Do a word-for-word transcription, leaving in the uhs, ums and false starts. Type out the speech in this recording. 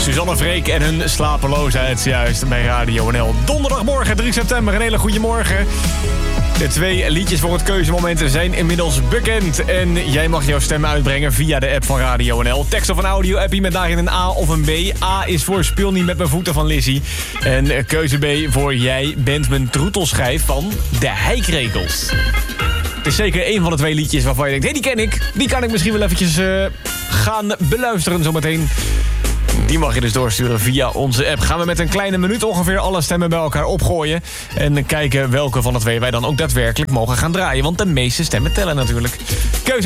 Suzanne Freek en hun slapeloosheid juist bij Radio N L. Donderdagmorgen, drie september, een hele goede morgen. De twee liedjes voor het keuzemoment zijn inmiddels bekend. En jij mag jouw stem uitbrengen via de app van Radio N L. Tekst of een audio-appie met daarin een A of een B. A is voor Speel niet met mijn voeten van Lizzie. En keuze B voor Jij bent mijn troetelschijf van de Heikrekels. Het is zeker één van de twee liedjes waarvan je denkt... hé, hey, die ken ik. Die kan ik misschien wel eventjes uh, gaan beluisteren zometeen. Die mag je dus doorsturen via onze app. Gaan we met een kleine minuut ongeveer alle stemmen bij elkaar opgooien. En kijken welke van de twee wij dan ook daadwerkelijk mogen gaan draaien. Want de meeste stemmen tellen natuurlijk. Keuze